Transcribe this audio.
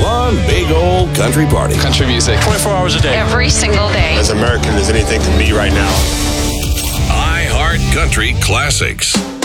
One big old country party. Country music. 24 hours a day. Every single day. As American as anything can be right now. iHeart Country Classics.